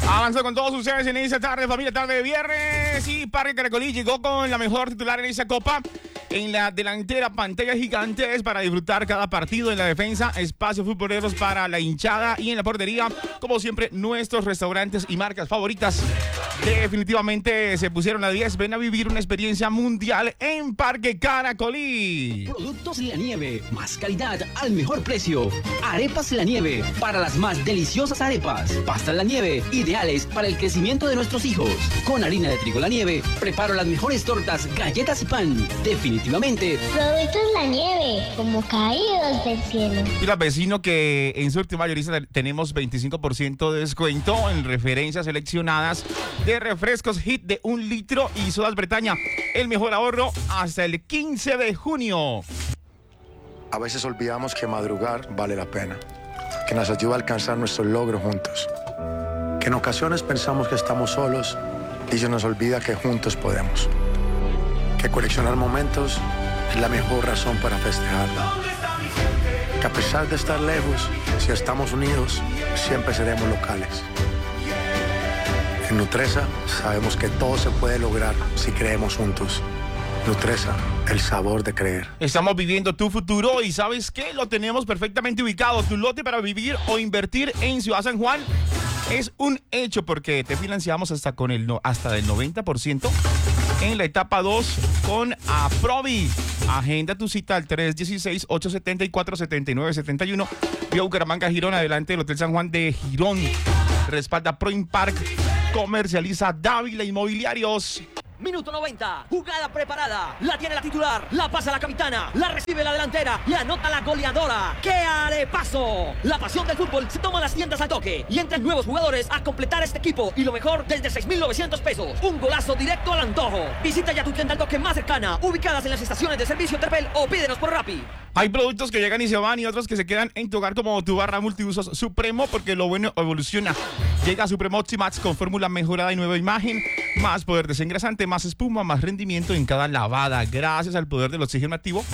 Avanzó con todos ustedes en esta tarde, familia, tarde de viernes. Y Parque Caracolí llegó con la mejor titular en esa copa. En la delantera, pantallas gigantes para disfrutar cada partido. En la defensa, espacios futboleros para la hinchada. Y en la portería, como siempre, nuestros restaurantes y marcas favoritas. Definitivamente se pusieron a 10. Ven a vivir una experiencia mundial en Parque Caracolí. Productos La Nieve, más calidad al mejor precio. Arepas La Nieve, para las más deliciosas arepas. Pastas La Nieve, ideales para el crecimiento de nuestros hijos. Con harina de trigo La Nieve, preparo las mejores tortas, galletas y pan. Definitivamente. Productos La Nieve, como caídos del cielo. Y la vecino que en Surtimayorista mayorista tenemos 25% de descuento en referencias seleccionadas de refrescos Hit de 1 litro y sodas Bretaña. El mejor ahorro hasta el 15 de junio. A veces olvidamos que madrugar vale la pena, que nos ayuda a alcanzar nuestros logros juntos, que en ocasiones pensamos que estamos solos y se nos olvida que juntos podemos, que coleccionar momentos es la mejor razón para festejarlo, que a pesar de estar lejos, si estamos unidos, siempre seremos locales. En Nutresa sabemos que todo se puede lograr si creemos juntos. Nutresa, el sabor de creer. Estamos viviendo tu futuro y ¿sabes qué? Lo tenemos perfectamente ubicado. Tu lote para vivir o invertir en Ciudad San Juan es un hecho porque te financiamos hasta del 90% en la etapa 2 con Aprovi. Agenda tu cita al 316-874-7971. Vía Bucaramanga, Girón, adelante del Hotel San Juan de Girón. Respalda ProImpark. Comercializa Dávila Inmobiliarios. Minuto 90, jugada preparada, la tiene la titular, la pasa la capitana, la recibe la delantera y anota la goleadora. ¡Qué arepaso! La pasión del fútbol se toma las tiendas al toque y entran nuevos jugadores a completar este equipo y lo mejor desde 6.900 pesos. Un golazo directo al antojo. Visita ya tu tienda al toque más cercana, ubicadas en las estaciones de servicio Terpel o pídenos por Rappi. Hay productos que llegan y se van y otros que se quedan en tu hogar como tu barra multiusos Supremo porque lo bueno evoluciona. Llega Supremo Optimax con fórmula mejorada y nueva imagen, más poder desengrasante, más espuma, más rendimiento en cada lavada. Gracias al poder del oxígeno activo